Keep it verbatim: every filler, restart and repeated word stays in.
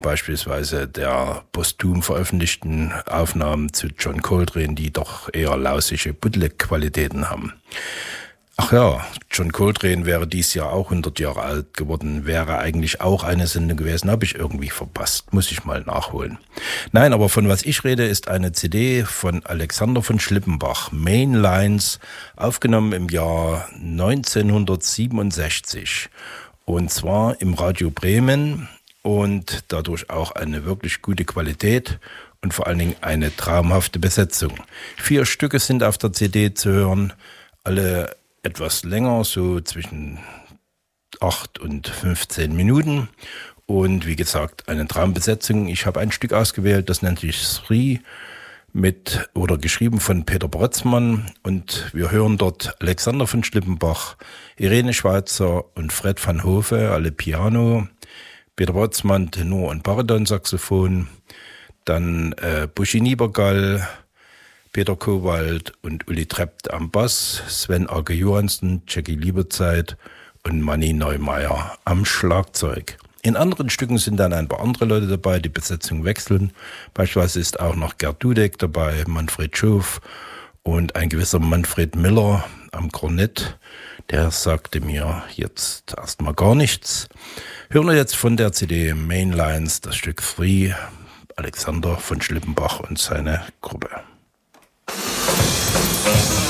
beispielsweise der posthum veröffentlichten Aufnahmen zu John Coltrane, die doch eher lausige Bootleg-Qualitäten haben. Ach ja, John Coltrane wäre dies Jahr auch hundert Jahre alt geworden, wäre eigentlich auch eine Sendung gewesen, habe ich irgendwie verpasst, muss ich mal nachholen. Nein, aber von was ich rede, ist eine C D von Alexander von Schlippenbach, Main Lines, aufgenommen im Jahr neunzehnhundertsiebenundsechzig und zwar im Radio Bremen und dadurch auch eine wirklich gute Qualität und vor allen Dingen eine traumhafte Besetzung. Vier Stücke sind auf der C D zu hören, alle etwas länger, so zwischen acht und fünfzehn Minuten. Und wie gesagt, eine Traumbesetzung. Ich habe ein Stück ausgewählt, das nennt sich Sri, mit oder geschrieben von Peter Brötzmann. Und wir hören dort Alexander von Schlippenbach, Irene Schweizer und Fred van Hove, alle Piano, Peter Brötzmann, Tenor und Bariton-Saxophon, dann äh, Buschi Niebergall, Peter Kowald und Uli Trept am Bass, Sven Age Johansen, Jackie Lieberzeit und Manni Neumeier am Schlagzeug. In anderen Stücken sind dann ein paar andere Leute dabei, die Besetzung wechseln. Beispielsweise ist auch noch Gerd Dudek dabei, Manfred Schof und ein gewisser Manfred Miller am Kornett. Der sagte mir jetzt erstmal gar nichts. Hören wir jetzt von der C D Mainlines das Stück Free, Alexander von Schlippenbach und seine Gruppe. Thank you.